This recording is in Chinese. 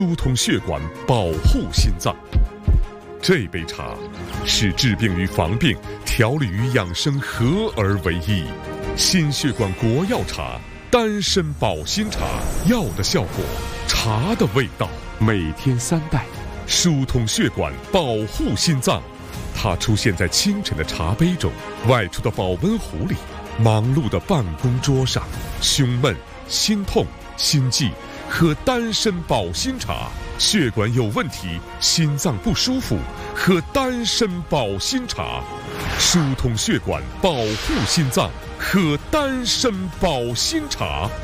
疏通血管，保护心脏。这杯茶是治病与防病、调理与养生合而为一。心血管国药茶，丹参保心茶，药的效果，茶的味道。每天3袋，疏通血管，保护心脏。它出现在清晨的茶杯中，外出的保温壶里，忙碌的办公桌上。胸闷、心痛、心悸，喝丹参保心茶。血管有问题，心脏不舒服，喝丹参保心茶。疏通血管，保护心脏，喝丹参保心茶。